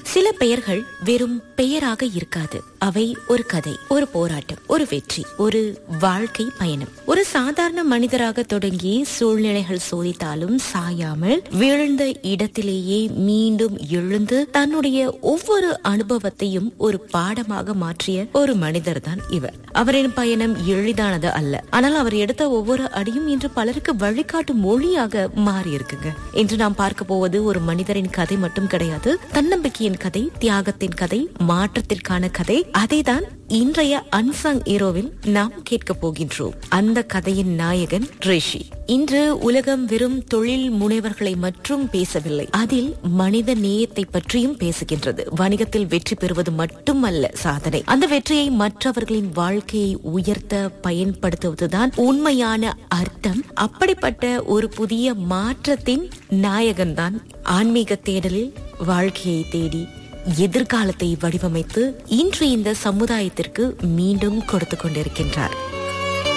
சில பெயர்கள் வெறும் பெயராக இருக்காது. அவை ஒரு கதை, ஒரு போராட்டம், ஒரு வெற்றி, ஒரு வாழ்க்கை பயணம். ஒரு சாதாரண மனிதராக தொடங்கி சூழ்நிலைகள் சோதித்தாலும் சாயாமல் வீழ்ந்த இடத்திலேயே மீண்டும் எழுந்து தன்னுடைய ஒவ்வொரு அனுபவத்தையும் ஒரு பாடமாக மாற்றிய ஒரு மனிதர் தான் இவர். அவரின் பயணம் எளிதானது அல்ல. ஆனால் அவர் எடுத்த ஒவ்வொரு அடியும் இன்று பலருக்கு வழிகாட்டும் மொழியாக மாறி இருக்குங்க. இன்று நாம் பார்க்க போவது ஒரு மனிதரின் கதை மட்டும் கிடையாது. தன்னம்பிக்கையின் கதை, தியாகத்தின் கதை, மாற்றத்திற்கான கதை. அதைதான் இன்றைய அன்சங் ஹீரோவில் நாம் கேட்க போகின்றோம். அந்த கதையின் நாயகன் ரிஷி. இன்று உலகம் வெறும் தொழில் முனைவர்களை மட்டும் பேசவில்லை, அதில் மனித நேயத்தை பற்றியும் பேசுகின்றது. வணிகத்தில் வெற்றி பெறுவது மட்டுமல்ல சாதனை, அந்த வெற்றியை மற்றவர்களின் வாழ்க்கையை உயர்த்த பயன்படுத்துவதுதான் உண்மையான அர்த்தம். அப்படிப்பட்ட ஒரு புதிய மாற்றத்தின் நாயகன் தான் ஆன்மீக தேடலில் வாழ்க்கையை தேடி எதிர்காலத்தை வடிவமைத்து இன்று இந்த சமுதாயத்திற்கு மீண்டும் கொடுத்து கொண்டிருக்கின்றார்.